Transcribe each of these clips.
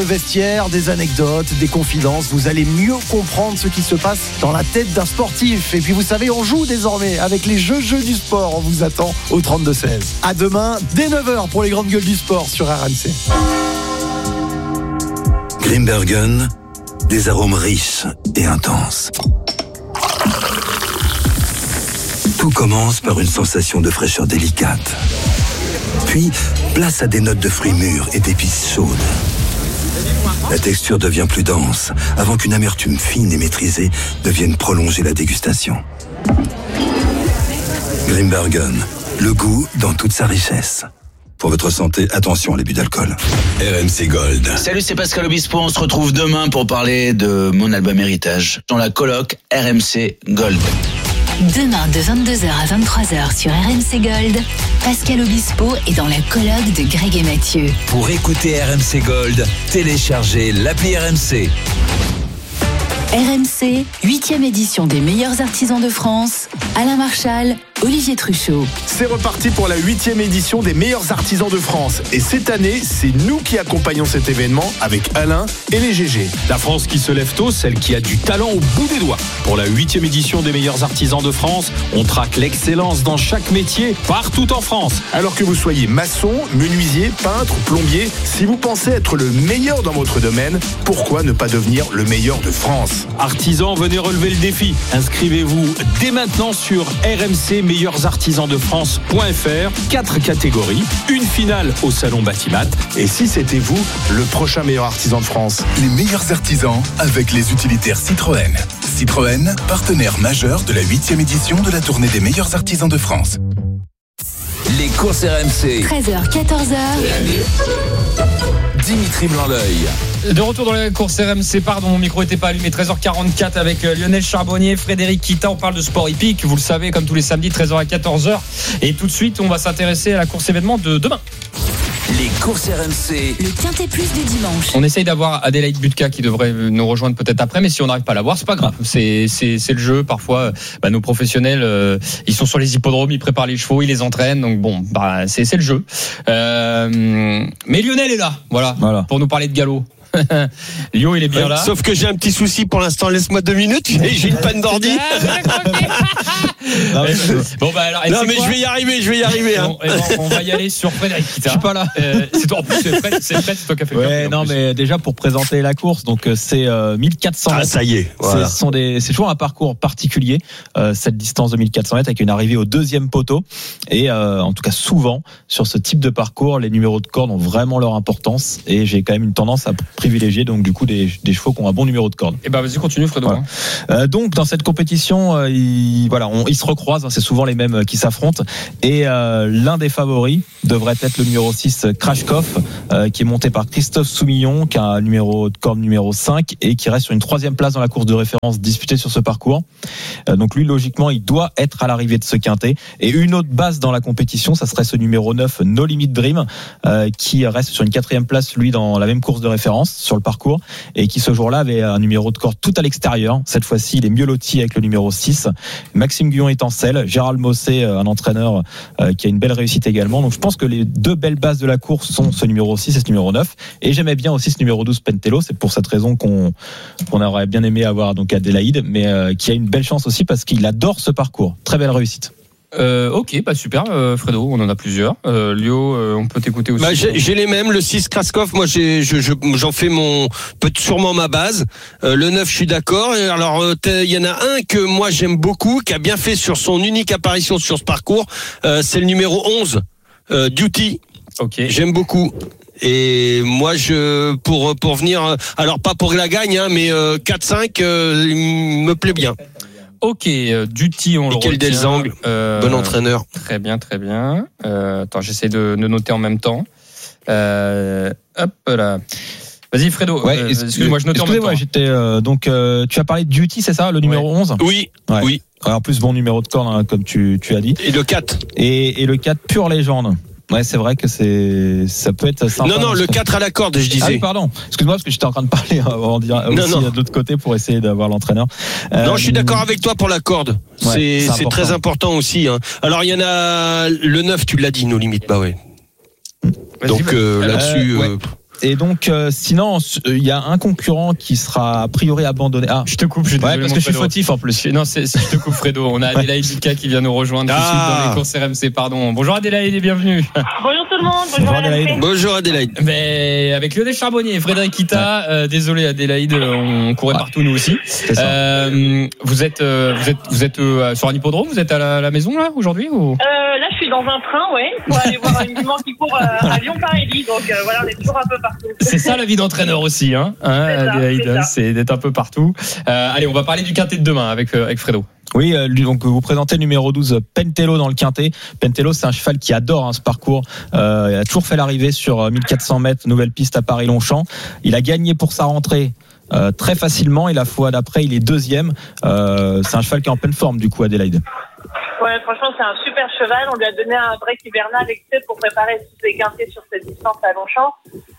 le vestiaire, des anecdotes, des confidences. Vous allez mieux comprendre ce qui se passe dans la tête d'un sportif. Et puis vous savez, on joue désormais avec les jeux du sport. On vous attend au 32-16. À demain, dès 9h pour les grandes gueules du sport sur RMC. Grimbergen, des arômes riches et intenses. Tout commence par une sensation de fraîcheur délicate. Puis, place à des notes de fruits mûrs et d'épices chaudes. La texture devient plus dense, avant qu'une amertume fine et maîtrisée ne vienne prolonger la dégustation. Grimbergen, le goût dans toute sa richesse. Pour votre santé, attention à l'abus d'alcool. RMC Gold. Salut, c'est Pascal Obispo. On se retrouve demain pour parler de mon album Héritage dans la coloc RMC Gold. Demain de 22h à 23h sur RMC Gold, Pascal Obispo est dans la coloc de Greg et Mathieu. Pour écouter RMC Gold, téléchargez l'appli RMC. RMC, 8e édition des meilleurs artisans de France. Alain Marchal, Olivier Truchot. C'est reparti pour la 8e édition des meilleurs artisans de France. Et cette année, c'est nous qui accompagnons cet événement avec Alain et les GG. La France qui se lève tôt, celle qui a du talent au bout des doigts. Pour la 8e édition des meilleurs artisans de France, on traque l'excellence dans chaque métier, partout en France. Alors que vous soyez maçon, menuisier, peintre, plombier, si vous pensez être le meilleur dans votre domaine, pourquoi ne pas devenir le meilleur de France ? Artisans, venez relever le défi. Inscrivez-vous dès maintenant sur rmcmeilleursartisansdefrance.fr. 4 catégories, une finale au salon Batimat. Et si c'était vous, le prochain meilleur artisan de France ? Les meilleurs artisans avec les utilitaires Citroën. Citroën, partenaire majeur de la 8e édition de la tournée des meilleurs artisans de France. Les courses RMC. 13h, 14h. Dimitri Blanc-L'Oeil. De retour dans la course RMC, pardon, mon micro n'était pas allumé. 13h44 avec Lionel Charbonnier, Frédéric Kita. On parle de sport hippique, vous le savez, comme tous les samedis, 13h à 14h. Et tout de suite, on va s'intéresser à la course événement de demain. Les courses RMC. Le Quintet Plus du dimanche. On essaye d'avoir Adélaïde Butka qui devrait nous rejoindre peut-être après, mais si on n'arrive pas à la voir, c'est pas grave. C'est le jeu. Parfois, nos professionnels, ils sont sur les hippodromes, ils préparent les chevaux, ils les entraînent. Donc bon, c'est le jeu. Mais Lionel est là, voilà. Pour nous parler de galop. Lio, il est bien là. Sauf que j'ai un petit souci pour l'instant. Laisse-moi 2 minutes. J'ai une panne d'ordi. Alors, mais je vais y arriver. Hein. On va y aller sur Frédéric Kita. Je suis pas là. C'est toi, en plus, c'est Fred, c'est toi qui a fait le non, mais déjà pour présenter la course, donc c'est 1400 mètres. Ah, ça y est. Voilà. C'est toujours un parcours particulier, cette distance de 1400 mètres avec une arrivée au 2e poteau. Et en tout cas, souvent, sur ce type de parcours, les numéros de corde ont vraiment leur importance. Et j'ai quand même une tendance à privilégier donc du coup des chevaux qui ont un bon numéro de corde. Et vas-y, continue Fredo. Voilà. Donc dans cette compétition, ils se recroisent, c'est souvent les mêmes qui s'affrontent. Et l'un des favoris devrait être le numéro 6 Krashkov, qui est monté par Christophe Soumillon, qui a un numéro de corde numéro 5 et qui reste sur une 3e place dans la course de référence disputée sur ce parcours. Donc lui, logiquement, il doit être à l'arrivée de ce quintet. Et une autre base dans la compétition, ça serait ce numéro 9 No Limit Dream, qui reste sur une 4e place, lui, dans la même course de référence sur le parcours, et qui ce jour-là avait un numéro de corde tout à l'extérieur. Cette fois-ci, il est mieux loti avec le numéro 6. Maxime Guyon est en selle, Gérald Mossé, un entraîneur qui a une belle réussite également. Donc je pense que les 2 belles bases de la course sont ce numéro 6 et ce numéro 9. Et j'aimais bien aussi ce numéro 12 Pentello. C'est pour cette raison qu'on aurait bien aimé avoir donc Adélaïde, mais qui a une belle chance aussi parce qu'il adore ce parcours. Très belle réussite. Ok, super, Fredo, on en a plusieurs. Lio, on peut t'écouter aussi. J'ai les mêmes, le 6 Krashkov, moi j'en fais sûrement ma base. Le 9, je suis d'accord. Alors il y en a un que moi j'aime beaucoup, qui a bien fait sur son unique apparition sur ce parcours, c'est le numéro 11, Duty. Ok. J'aime beaucoup. Et moi pour venir, alors pas pour la gagne, mais 4-5, il me plaît bien. Ok, Duty, on le retient. Michael Delzang, bon entraîneur. Très bien. Attends, j'essaie de noter en même temps. Hop là. Vas-y Fredo. Excuse-moi, je notais en même temps. Tu as parlé de Duty, c'est ça, le numéro 11 ? Oui. Alors, en plus, bon numéro de corde, comme tu as dit. Et le 4. Et le 4, pure légende. Ouais, c'est vrai que ça peut être sympa. Non, le 4 à la corde, je disais. Ah oui, pardon. Excuse-moi, parce que j'étais en train de parler avant de dire aussi de l'autre côté pour essayer d'avoir l'entraîneur. Non, je suis d'accord avec toi pour la corde. C'est très important aussi. Hein. Alors, il y en a le 9, tu l'as dit, nos limites. Bah ouais. Donc là-dessus. Et donc, sinon, il y a un concurrent qui sera a priori abandonné. Ah, je te coupe, je suis désolé, parce que je suis fautif en plus. Non, je te coupe, Fredo. On a Adélaïde Lucas qui vient nous rejoindre tout de suite dans les courses RMC. Pardon. Bonjour Adélaïde et bienvenue. Bonjour tout le monde. Bonjour Adélaïde. Bonjour Adélaïde. Mais avec Lionel Charbonnier et Frédéric Kita, désolé Adélaïde, on courait partout nous aussi. Vous êtes sur un hippodrome, vous êtes à la maison là aujourd'hui ou Là, je suis dans un train, ouais, pour aller voir une jument qui court à Lyon-Paris. Donc voilà, on est toujours un peu partout. C'est ça la vie d'entraîneur aussi, hein, Adélaïde, c'est d'être un peu partout. Allez, on va parler du quintet de demain avec Fredo. Oui, donc vous présentez le numéro 12 Pentello dans le quintet. Pentello, c'est un cheval qui adore ce parcours. Il a toujours fait l'arrivée sur 1400 mètres, nouvelle piste à Paris-Longchamp. Il a gagné pour sa rentrée très facilement et la fois d'après, il est deuxième. C'est un cheval qui est en pleine forme du coup, Adélaïde. Ouais, franchement, c'est un super cheval. On lui a donné un break hivernal pour préparer ses quintets sur cette distance à Longchamp.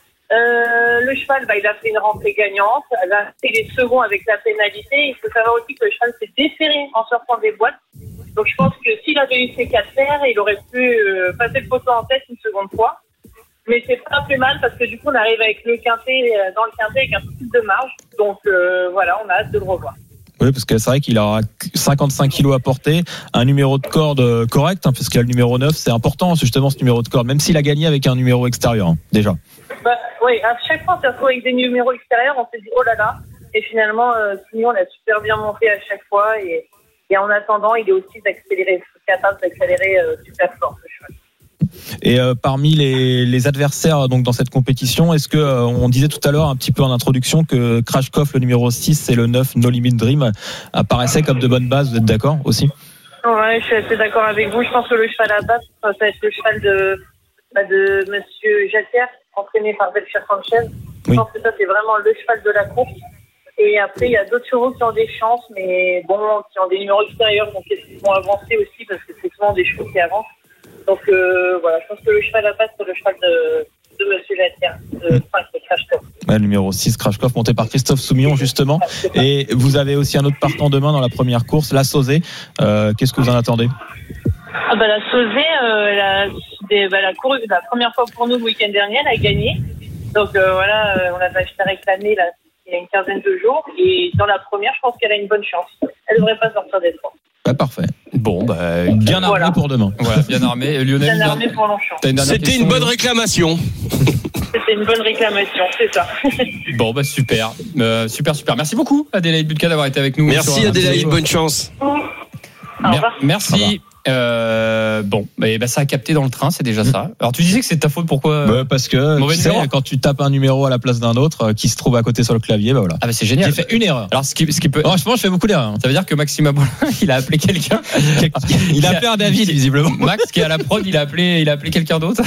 Le cheval, il a fait une rentrée gagnante. Il a fait les seconds avec la pénalité. Il faut savoir aussi que le cheval s'est déféré en sortant des boîtes. Donc je pense que s'il avait eu ses 4 paires, il aurait pu passer le poteau en tête une seconde fois. Mais c'est pas plus mal parce que du coup on arrive avec le quintet, dans le quintet avec un peu plus de marge. Donc voilà, on a hâte de le revoir. Oui, parce que c'est vrai qu'il aura 55 kilos à porter, un numéro de corde correct, parce qu'il y a le numéro 9, c'est important justement ce numéro de corde, même s'il a gagné avec un numéro extérieur, déjà. Oui, à chaque fois on s'est retrouvé avec des numéros extérieurs, on s'est dit oh là là, et finalement Signon l'a super bien monté à chaque fois, et en attendant il est aussi capable d'accélérer super fort ce cheval. Et parmi les adversaires donc dans cette compétition, est-ce que on disait tout à l'heure un petit peu en introduction que Krashkov, le numéro 6, et le 9, No Limit Dream, apparaissaient comme de bonnes bases, vous êtes d'accord aussi? Ouais, je suis assez d'accord avec vous. Je pense que le cheval à battre, ça va être le cheval de Monsieur Jacquier, entraîné par Belcher Sanchez. Je pense que ça, c'est vraiment le cheval de la course. Et après, il y a d'autres chevaux qui ont des chances, mais bon, qui ont des numéros extérieurs, donc ils vont avancer aussi, parce que c'est souvent des chevaux qui avancent. Donc voilà, je pense que le cheval à battre, c'est le cheval de Monsieur Jacquier, de Krashkov. Le numéro 6, Krashkov, monté par Christophe Soumillon, justement. Et vous avez aussi un autre partant demain dans la première course, la Sauzée. Qu'est-ce que vous en attendez? La Sauzée, elle a couru la première fois pour nous le week-end dernier, elle a gagné. Donc voilà, on l'avait acheté réclamé là, il y a une quinzaine de jours. Et dans la première, je pense qu'elle a une bonne chance. Elle devrait pas sortir des trois. Parfait. Bon, bien armé pour demain. Voilà, bien armé. Lionel, bien armé pour Longchamp. C'était une bonne réclamation. C'était une bonne réclamation, c'est ça. Bon, super. Super. Merci beaucoup, Adélaïde Budka, d'avoir été avec nous. Merci, Adélaïde. Bonne chance. Au revoir. Merci. Ça a capté dans le train, c'est déjà ça. Alors tu disais que c'est ta faute, pourquoi? Parce que tu sais, quand tu tapes un numéro à la place d'un autre qui se trouve à côté sur le clavier, voilà. Ah c'est génial. J'ai fait une erreur. Alors ce qui peut. Franchement, je fais beaucoup d'erreurs. Ça veut dire que Maxime Abolin, il a appelé quelqu'un. Il a appelé un David visiblement. Max qui est à la prod, il a appelé quelqu'un d'autre.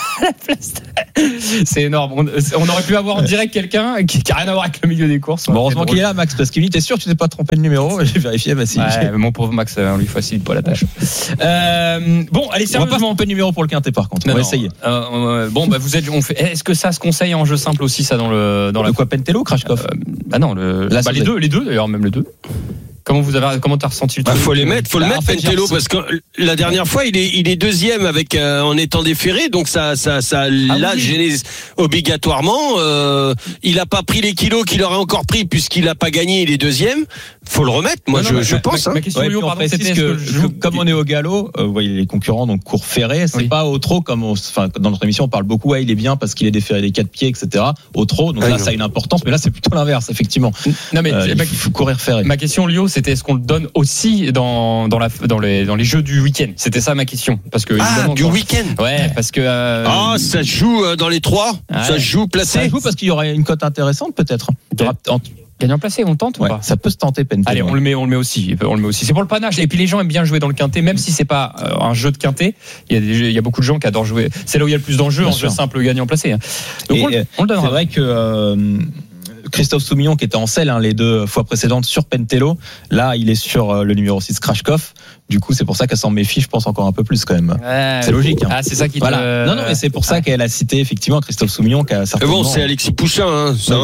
C'est énorme. On aurait pu avoir en direct quelqu'un qui n'a rien à voir avec le milieu des courses. Bon, heureusement qu'il est là, Max, parce qu'il dit t'es sûr que tu t'es pas trompé de numéro? J'ai vérifié, mon pauvre Max, on lui facilite pas la tâche. Allez, sérieusement. On va pas tromper de numéro pour le quintet par contre. On va essayer. Est-ce que ça se conseille en jeu simple aussi, ça, dans la quoi, Pentello, Krashkov? Non, les deux d'ailleurs, même les deux. Comment t'as ressenti le truc? Faut le mettre Pentello, parce que la dernière fois il est deuxième avec en étant déféré, donc ça l'a gêné obligatoirement. Il a pas pris les kilos qu'il aurait encore pris puisqu'il a pas gagné, il est deuxième. Faut le remettre, je pense. Ma question, c'était que comme on est au galop, vous voyez les concurrents donc cours ferré, c'est pas au trot comme dans notre émission on parle beaucoup. Il est bien parce qu'il est déféré des 4 pieds, etc. Au trot, donc ça a une importance, mais là c'est plutôt l'inverse effectivement. Non mais il faut courir ferré. Ma question, Lio, c'était est-ce qu'on le donne aussi dans les jeux du week-end? C'était ça ma question, parce que du week-end. Ouais, parce que ça se joue dans les 3. Ça se joue placé. Ça se joue parce qu'il y aurait une cote intéressante peut-être. Gagnant placé, on tente ou pas? Ça peut se tenter, Pentello. Allez, on le met aussi. C'est pour le panache. Et puis les gens aiment bien jouer dans le quintet, même si c'est pas un jeu de quintet. Il y a beaucoup de gens qui adorent jouer. C'est là où il y a le plus d'enjeux en jeu simple, gagnant placé. Donc on le donnera. C'est vrai que Christophe Soumillon, qui était en selle les 2 fois précédentes sur Pentello, là il est sur le numéro 6 Krashkov. Du coup c'est pour ça qu'elle s'en méfie, je pense, encore un peu plus quand même. C'est logique. C'est ça qui Non mais c'est pour ça qu'elle a cité effectivement Christophe Soumillon qui a certainement... Bon, c'est Alexis Pouchin, ça va.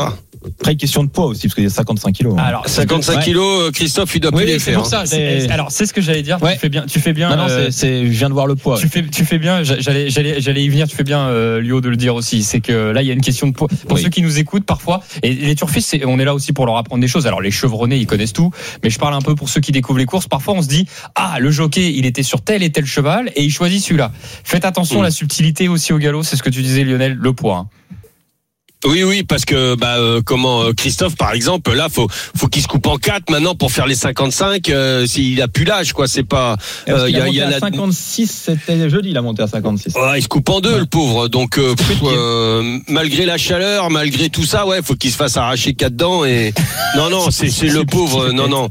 Après, question de poids aussi, parce qu'il y a 55 kilos. Hein. Alors, 55 kilos, Christophe, il doit plus les c'est faire. pour ça. Alors, c'est ce que j'allais dire. Ouais. Tu fais bien. Non, je viens de voir le poids. Tu fais bien. J'allais y venir. Tu fais bien, Lio, de le dire aussi. C'est que là, il y a une question de poids. Pour ceux qui nous écoutent parfois, et les turfistes, on est là aussi pour leur apprendre des choses. Alors, les chevronnés, ils connaissent tout, mais je parle un peu pour ceux qui découvrent les courses. Parfois, on se dit, le jockey, il était sur tel et tel cheval, et il choisit celui-là. Faites attention à la subtilité aussi au galop. C'est ce que tu disais, Lionel, le poids. Hein. Oui, parce que Christophe, par exemple, là, faut qu'il se coupe en 4 maintenant pour faire les 55. S'il a plus l'âge, quoi, c'est pas. Il a 56, c'était jeudi, il a monté à 56. Il se coupe en 2, le pauvre. Donc, malgré la chaleur, malgré tout ça, faut qu'il se fasse arracher 4 dents. Et non, c'est le pauvre. Non.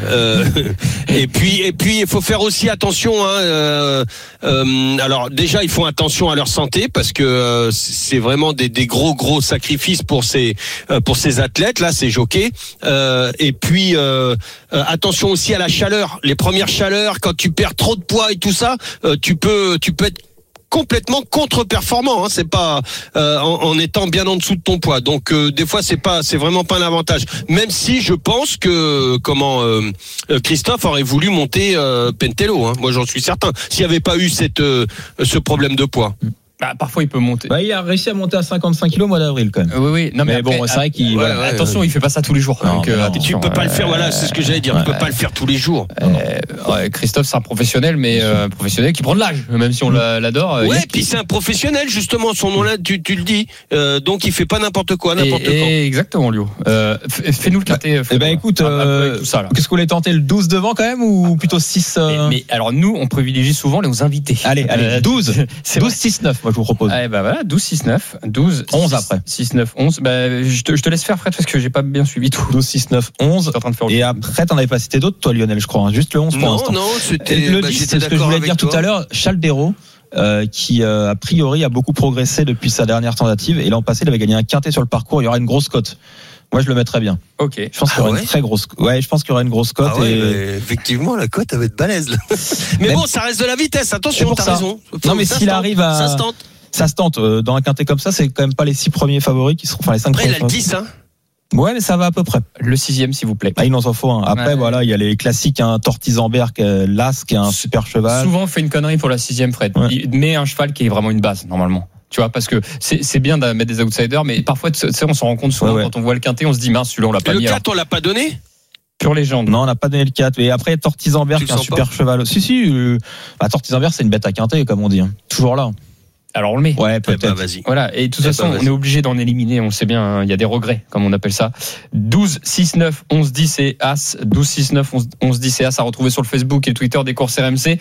Et puis, il faut faire aussi attention. Alors, déjà, ils font attention à leur santé parce que c'est vraiment des gros sacrifices pour ces athlètes là, ces jockeys. Et puis attention aussi à la chaleur. Les premières chaleurs, quand tu perds trop de poids et tout ça, tu peux être complètement contre-performant, c'est pas en étant bien en dessous de ton poids. Donc des fois c'est vraiment pas un avantage. Même si je pense que Christophe aurait voulu monter Pentello. Moi j'en suis certain. S'il n'y avait pas eu ce problème de poids. Parfois il peut monter. Il a réussi à monter à 55 kilos au mois d'avril quand même. Oui. Non, mais après, bon, c'est vrai qu'il. Attention, il fait pas ça tous les jours. Non, donc, tu peux pas le faire. Voilà, c'est ce que j'allais dire. Tu peux pas le faire tous les jours. Christophe, c'est un professionnel, mais professionnel qui prend de l'âge, même si on l'adore. Puis c'est un professionnel justement. Son nom là, tu le dis. Donc il fait pas n'importe quoi, n'importe quand. Exactement, Lio. Fais-nous le quintet. Écoute, qu'est-ce que vous voulez tenter, le 12 devant quand même ou plutôt 6 Mais alors nous, on privilégie souvent les invités. Allez, 12, 6-9. Moi je vous propose. Voilà, 12-6-9, 11 après. 6-9, 11. Je te laisse faire, Fred, parce que j'ai pas bien suivi tout. 12-6-9, 11. En train de faire et après, t'en avais pas cité d'autres, toi, Lionel, je crois. Juste le 11 pour l'instant. Non, c'était. Le 10, c'est ce que je voulais dire tout à l'heure. Chaldero, qui a priori a beaucoup progressé depuis sa dernière tentative. Et l'an passé, il avait gagné un quintet sur le parcours. Il y aura une grosse cote. Moi, je le mettrais bien. Ok. Je pense qu'il y aura une très grosse. Je pense qu'il y aura une grosse cote. Effectivement, la cote, elle va être balèze. Là. Mais bon, ça reste de la vitesse. Attention, t'as raison. Non, mais s'il arrive à. Ça se tente. Ça se tente. Dans un quintet comme ça, c'est quand même pas les 6 premiers favoris qui seront. Enfin, les 5 premiers. Après, il a le 10, Ouais, mais ça va à peu près. Le 6e, s'il vous plaît. Il en faut un. Après, voilà, il y a les classiques, Tortisenberg, l'As, qui est un super cheval. Souvent, on fait une connerie pour la 6e, Fred. Il met un cheval qui est vraiment une base, normalement. Tu vois, parce que c'est bien de mettre des outsiders, mais parfois, tu sais, on s'en rend compte souvent quand on voit le quintet, on se dit, mince, celui-là, on l'a pas mis. Le 4, on l'a pas donné? Pure légende. Non, on n'a pas donné le 4. Et après, Tortisenberg, qui est un super cheval. Si. Tortisenberg, c'est une bête à quintet, comme on dit. Toujours là. Alors on le met. Ouais, peut-être. Vas-y. Voilà. Et de toute façon, on est obligé d'en éliminer. On le sait bien. Il y a des regrets, comme on appelle ça. 12, 6, 9, 11, 10 et As. 12, 6, 9, 11, 10 et As à retrouver sur le Facebook et le Twitter des courses RMC.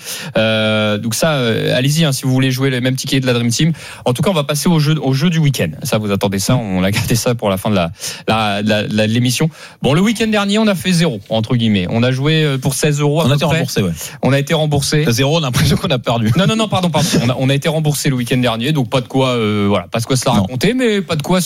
Donc ça, allez-y, si vous voulez jouer les mêmes tickets de la Dream Team. En tout cas, on va passer au jeu du week-end. Ça, vous attendez ça. On a gardé ça pour la fin de l'émission. Bon, le week-end dernier, on a fait 0, entre guillemets. On a joué pour 16 euros. On a été remboursé, On a été remboursé. 0, on a l'impression qu'on a perdu. Non, pardon. On a été remboursé le week-end dernier, donc pas de quoi se la raconter, mais pas de quoi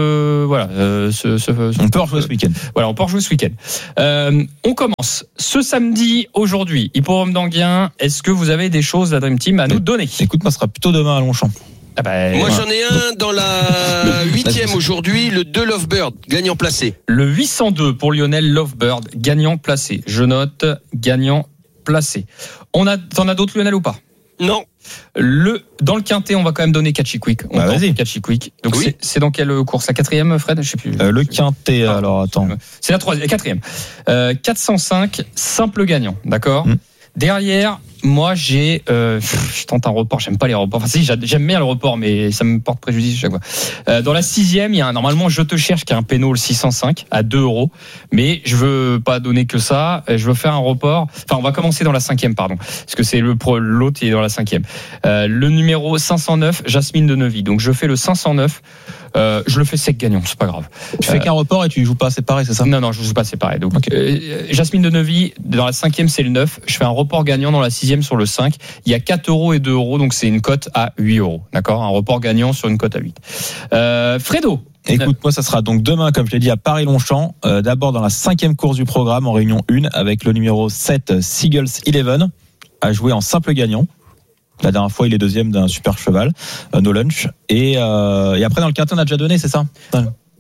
on peut rejouer ce week-end. Voilà, on peut rejouer ce week-end. On commence ce samedi, aujourd'hui, Hippodrome d'Anguien. Est-ce que vous avez des choses, la Dream Team, à nous donner? Écoute, moi, ce sera plutôt demain à Longchamp. Moi j'en ai un dans la 8e aujourd'hui, le 2 Lovebird, gagnant placé. Le 802 pour Lionel Lovebird, gagnant placé. Je note, gagnant placé. T'en as d'autres, Lionel, ou pas? Non. Dans le quintet, on va quand même donner Catchy Quick. Vas-y. Catchy Quick. Donc c'est dans quelle course? La 4e, Fred? Je sais plus. Le quintet, alors attends. C'est la 4e. 405, simple gagnant, d'accord. Derrière, moi je tente un report. J'aime pas les reports. Enfin si, j'aime bien le report, mais ça me porte préjudice chaque fois. Dans la 6e, il y a normalement Je te cherche qui a un péno le 605 à 2 €. Mais je veux pas donner que ça. Je veux faire un report. Enfin, on va commencer dans la 5e, pardon, parce que c'est l'autre qui est dans la 5e. Le numéro 509, Jasmine de Neuvy. Donc je fais le 509. Je le fais sec gagnant, c'est pas grave. Tu fais qu'un report et tu joues pas séparé, c'est ça? Non, je joue pas séparé. Donc, Jasmine de Neuvy, dans la 5e, c'est le 9. Je fais un report gagnant dans la 6e sur le 5. Il y a 4 € et 2 €, donc c'est une cote à 8 €. D'accord? Un report gagnant sur une cote à 8. Fredo. Écoute, moi, ça sera donc demain, comme je l'ai dit, à Paris-Longchamp. D'abord dans la 5e course du programme, en réunion 1, avec le numéro 7, Seagulls 11, à jouer en simple gagnant. La dernière fois, il est deuxième d'un super cheval, No Lunch. Et après, dans le quintet, on a déjà donné, c'est ça?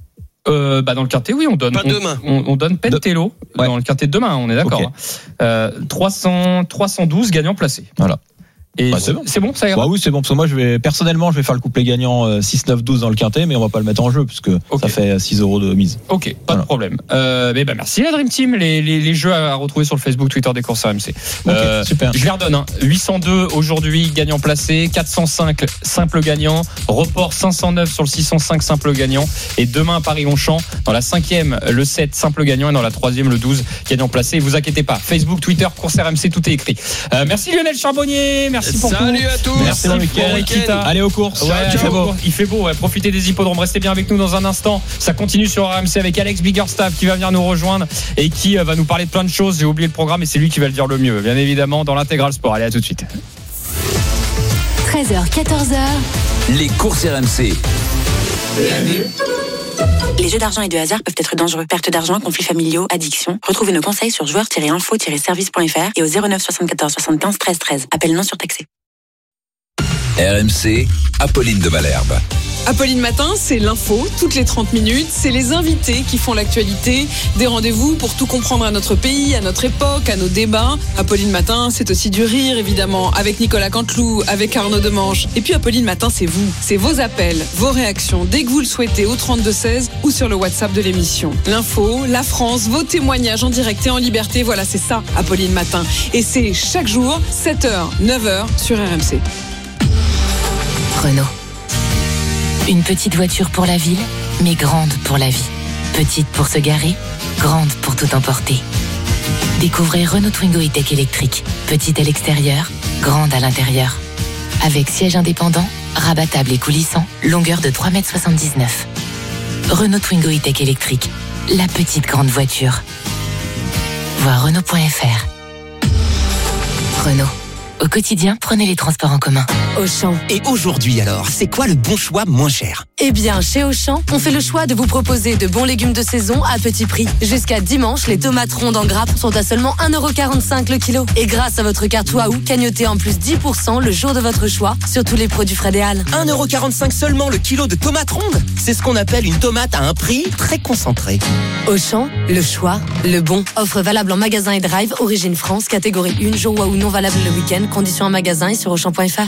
Dans le quintet, oui, on donne. Pas demain. On donne Pentello dans le quintet de demain, on est d'accord. Okay. 312 gagnants placés. Voilà. Et c'est bon, ça ira. Oui, c'est bon. Parce que moi, je vais faire le couplet gagnant 6, 9, 12 dans le quintet, mais on va pas le mettre en jeu puisque ça fait 6 € de mise. Ok, pas de problème. Merci la Dream Team. Les jeux à retrouver sur le Facebook, Twitter des courses RMC. Super. Je les redonne. 802 aujourd'hui gagnant placé, 405 simple gagnant, report 509 sur le 605 simple gagnant. Et demain Paris-Longchamp dans la 5e le 7 simple gagnant et dans la 3e le 12 gagnant placé. Et vous inquiétez pas, Facebook, Twitter, courses RMC, tout est écrit. Merci Lionel Charbonnier. Merci pour Salut à tous. Merci pour week-end. Allez aux courses. Il fait beau. Profitez des hippodromes. Restez bien avec nous dans un instant. Ça continue sur RMC avec Alex Biggerstaff qui va venir nous rejoindre et qui va nous parler de plein de choses. J'ai oublié le programme et c'est lui qui va le dire le mieux. Bien évidemment dans l'intégral sport. Allez, à tout de suite. 13h, 14h. Les courses RMC. Les jeux d'argent et de hasard peuvent être dangereux. Perte d'argent, conflits familiaux, addiction. Retrouvez nos conseils sur joueurs-info-service.fr et au 09 74 75 13 13. Appel non surtaxé. RMC, Apolline de Malherbe. Apolline Matin, c'est l'info, toutes les 30 minutes. C'est les invités qui font l'actualité. Des rendez-vous pour tout comprendre à notre pays, à notre époque, à nos débats. Apolline Matin, c'est aussi du rire, évidemment, avec Nicolas Canteloup, avec Arnaud Demange. Et puis Apolline Matin, c'est vous. C'est vos appels, vos réactions, dès que vous le souhaitez, au 32-16 ou sur le WhatsApp de l'émission. L'info, la France, vos témoignages en direct et en liberté. Voilà, c'est ça, Apolline Matin. Et c'est chaque jour, 7h, 9h sur RMC. Renault. Une petite voiture pour la ville, mais grande pour la vie. Petite pour se garer, grande pour tout emporter. Découvrez Renault Twingo E-Tech électrique. Petite à l'extérieur, grande à l'intérieur. Avec siège indépendant, rabattable et coulissant, longueur de 3,79 m. Renault Twingo E-Tech électrique. La petite grande voiture. Voir Renault.fr. Renault. Au quotidien, prenez les transports en commun. Auchan. Et aujourd'hui alors, c'est quoi le bon choix moins cher ? Eh bien, chez Auchan, on fait le choix de vous proposer de bons légumes de saison à petit prix. Jusqu'à dimanche, les tomates rondes en grappe sont à seulement 1,45 € le kilo. Et grâce à votre carte Waouh, cagnotez en plus 10% le jour de votre choix sur tous les produits Fred et Al. 1,45 € seulement le kilo de tomates rondes ? C'est ce qu'on appelle une tomate à un prix très concentré. Auchan, le choix, le bon. Offre valable en magasin et drive, origine France, catégorie 1, jour Waouh non valable le week-end. Conditions en magasin et sur Auchan.fr.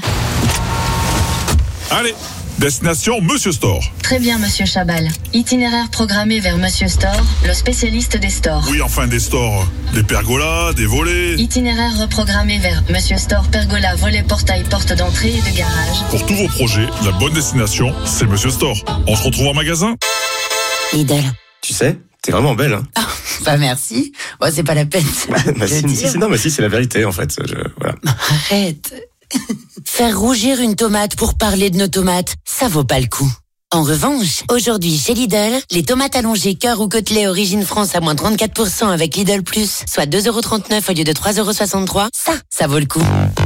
Allez, destination Monsieur Store. Très bien, Monsieur Chabal. Itinéraire programmé vers Monsieur Store, le spécialiste des stores. Oui, enfin des stores. Des pergolas, des volets. Itinéraire reprogrammé vers Monsieur Store, pergola, volet, portail, porte d'entrée et de garage. Pour tous vos projets, la bonne destination, c'est Monsieur Store. On se retrouve en magasin. Lidl. Tu sais, t'es vraiment belle, hein. Ah, bah merci. Bon, c'est pas la peine. Si, c'est la vérité, en fait. Voilà. Arrête. Faire rougir une tomate pour parler de nos tomates, ça vaut pas le coup. En revanche, aujourd'hui chez Lidl, les tomates allongées cœur ou côtelets origine France à moins 34% avec Lidl Plus, soit 2,39 € au lieu de 3,63 €, ça vaut le coup.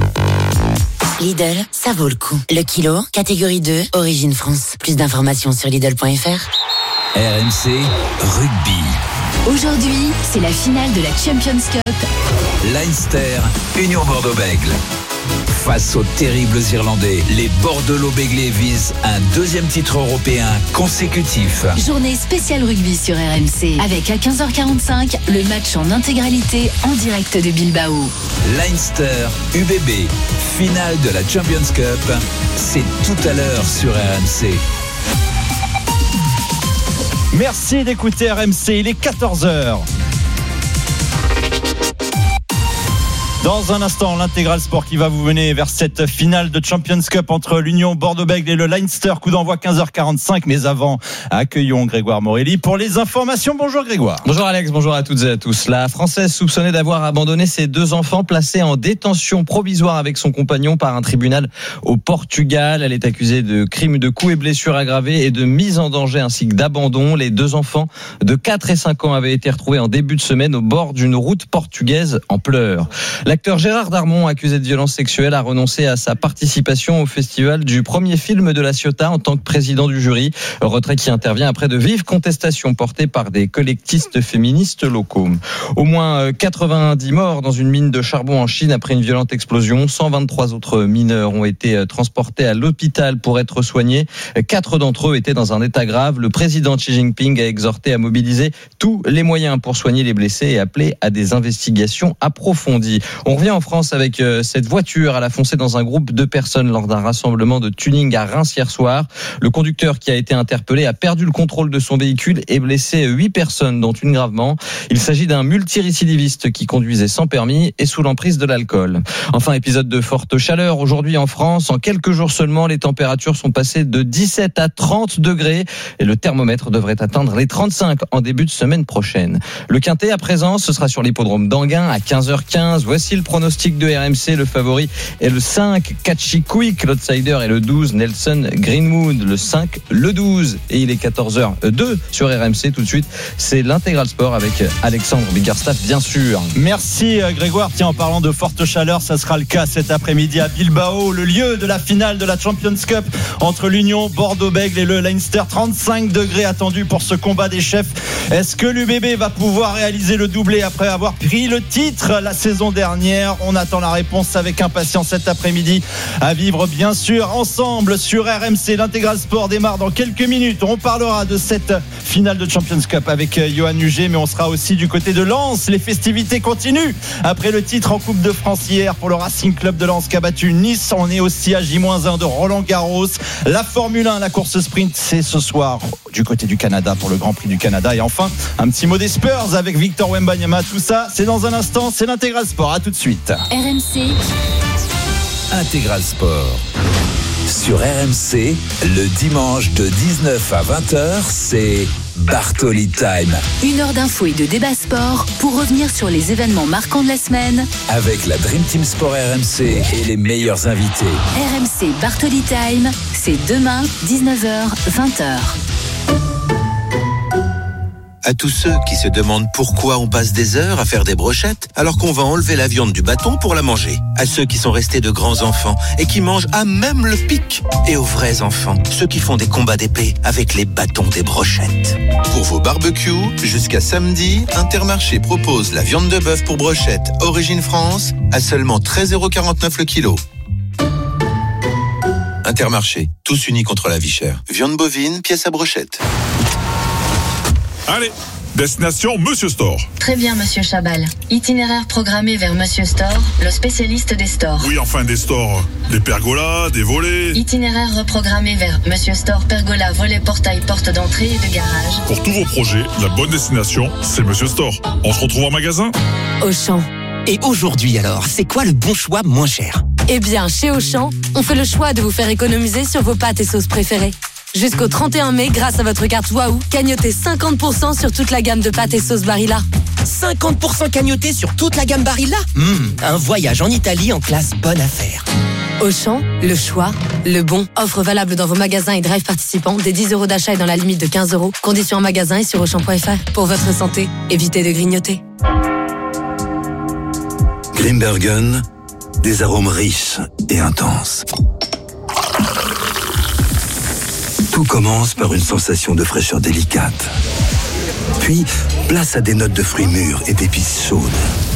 Lidl, ça vaut le coup. Le kilo, catégorie 2, origine France. Plus d'informations sur Lidl.fr. RMC Rugby. Aujourd'hui, c'est la finale de la Champions Cup. Leinster, Union Bordeaux-Bègles. Face aux terribles Irlandais, les Bordelot-Béglés visent un deuxième titre européen consécutif. Journée spéciale rugby sur RMC. Avec à 15h45, le match en intégralité en direct de Bilbao. Leinster, UBB, finale de la Champions Cup. C'est tout à l'heure sur RMC. Merci d'écouter RMC, il est 14h. Dans un instant, l'intégral sport qui va vous mener vers cette finale de Champions Cup entre l'Union Bordeaux-Bègles et le Leinster. Coup d'envoi 15h45. Mais avant, accueillons Grégoire Morelli pour les informations. Bonjour Grégoire. Bonjour Alex, bonjour à toutes et à tous. La Française soupçonnée d'avoir abandonné ses 2 enfants placés en détention provisoire avec son compagnon par un tribunal au Portugal. Elle est accusée de crimes de coups et blessures aggravés et de mise en danger ainsi que d'abandon. Les 2 enfants de 4 et 5 ans avaient été retrouvés en début de semaine au bord d'une route portugaise en pleurs. L'acteur Gérard Darmon, accusé de violence sexuelle, a renoncé à sa participation au festival du premier film de la Ciotat en tant que président du jury. Retrait qui intervient après de vives contestations portées par des collectistes féministes locaux. Au moins 90 morts dans une mine de charbon en Chine après une violente explosion. 123 autres mineurs ont été transportés à l'hôpital pour être soignés. 4 d'entre eux étaient dans un état grave. Le président Xi Jinping a exhorté à mobiliser tous les moyens pour soigner les blessés et appelé à des investigations approfondies. On revient en France avec cette voiture. Elle a foncé dans un groupe de personnes lors d'un rassemblement de tuning à Reims hier soir. Le conducteur qui a été interpellé a perdu le contrôle de son véhicule et blessé 8 personnes, dont une gravement. Il s'agit d'un multirécidiviste qui conduisait sans permis et sous l'emprise de l'alcool. Enfin, épisode de forte chaleur aujourd'hui en France. En quelques jours seulement, les températures sont passées de 17 à 30 degrés et le thermomètre devrait atteindre les 35 en début de semaine prochaine. Le quintet à présent, ce sera sur l'hippodrome d'Anguin à 15h15. Voici le pronostic de RMC. Le favori est le 5, Catchy Quick. L'outsider est le 12, Nelson Greenwood. Le 5, le 12. Et il est 14h02 sur RMC. Tout de suite, c'est l'intégral sport avec Alexandre Biggerstaff, bien sûr. Merci Grégoire. Tiens, en parlant de forte chaleur, ça sera le cas cet après-midi à Bilbao, le lieu de la finale de la Champions Cup entre l'Union Bordeaux-Bègles et le Leinster. 35 degrés attendus pour ce combat des chefs. Est-ce que l'UBB va pouvoir réaliser le doublé après avoir pris le titre la saison dernière? On attend la réponse avec impatience cet après-midi. À vivre bien sûr ensemble sur RMC. L'intégral sport démarre dans quelques minutes. On parlera de cette finale de Champions Cup avec Johan Huget, mais on sera aussi du côté de Lens. Les festivités continuent après le titre en Coupe de France hier pour le Racing Club de Lens qui a battu Nice. On est aussi à J-1 de Roland-Garros. La Formule 1, la course sprint, c'est ce soir du côté du Canada pour le Grand Prix du Canada. Et enfin, un petit mot des Spurs avec Victor Wembanyama. Tout ça, c'est dans un instant. C'est l'intégral sport. À tout de suite. RMC Intégral Sport. Sur RMC, le dimanche de 19 à 20h, c'est Bartoli Time. 1 heure d'infos et de débat sport pour revenir sur les événements marquants de la semaine. Avec la Dream Team Sport RMC et les meilleurs invités. RMC Bartoli Time, c'est demain, 19h, 20h. À tous ceux qui se demandent pourquoi on passe des heures à faire des brochettes alors qu'on va enlever la viande du bâton pour la manger. À ceux qui sont restés de grands enfants et qui mangent à même le pic. Et aux vrais enfants, ceux qui font des combats d'épée avec les bâtons des brochettes. Pour vos barbecues, jusqu'à samedi, Intermarché propose la viande de bœuf pour brochette Origine France à seulement 13,49€ le kilo. Intermarché, tous unis contre la vie chère. Viande bovine, pièce à brochette. Allez, destination Monsieur Store. Très bien, Monsieur Chabal. Itinéraire programmé vers Monsieur Store, le spécialiste des stores. Oui, enfin des stores. Des pergolas, des volets. Itinéraire reprogrammé vers Monsieur Store, pergola, volet, portail, porte d'entrée et de garage. Pour tous vos projets, la bonne destination, c'est Monsieur Store. On se retrouve en magasin Auchan. Et aujourd'hui alors, c'est quoi le bon choix moins cher? Eh bien, chez Auchan, on fait le choix de vous faire économiser sur vos pâtes et sauces préférées. Jusqu'au 31 mai, grâce à votre carte Waouh, cagnotez 50% sur toute la gamme de pâtes et sauces Barilla. 50% cagnoté sur toute la gamme Barilla? Un voyage en Italie en classe bonne affaire. Auchan, le choix, le bon. Offre valable dans vos magasins et drive participants. Des 10€ d'achat et dans la limite de 15€. Conditions en magasin et sur Auchan.fr. Pour votre santé, évitez de grignoter. Grimbergen, des arômes riches et intenses. Tout commence par une sensation de fraîcheur délicate. Puis, place à des notes de fruits mûrs et d'épices chaudes.